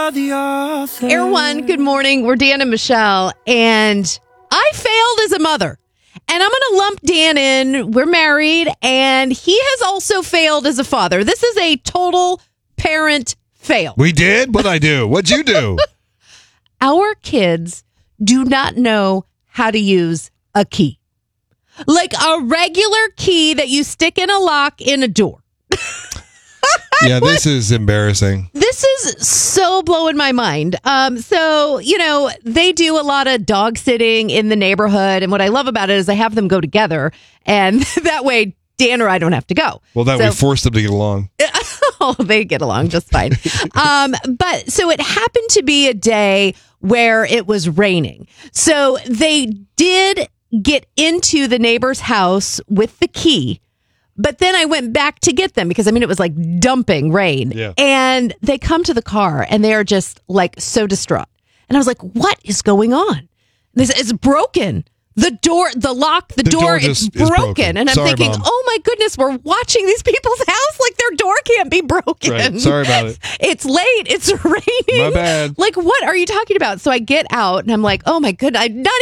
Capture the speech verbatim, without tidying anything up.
Air One, good morning. We're Dan and Michelle, and I failed as a mother. And I'm going to lump Dan in. We're married, and he has also failed as a father. This is a total parent fail. We did? What'd I do? What'd you do? Our kids do not know how to use a key. Like a regular key that you stick in a lock in a door. Yeah, this is embarrassing. This is so blowing my mind. Um, so, you know, they do a lot of dog sitting in the neighborhood. And what I love about it is I have them go together. And that way, Dan or I don't have to go. Well, that so, we forced them to get along. Oh, they get along just fine. um, but so it happened to be a day where it was raining. So they did get into the neighbor's house with the key. But then I went back to get them because, I mean, it was like dumping rain. Yeah. And they come to the car and they are just like so distraught. And I was like, what is going on? This is broken. The door, the lock, the, The door, door it's just is broken. broken. And I'm Sorry, thinking, Mom. oh my goodness, we're watching these people's house. Like their door can't be broken. Right. Sorry about it. It's late. It's raining. My bad. Like, what are you talking about? So I get out and I'm like, oh my goodness, I'm not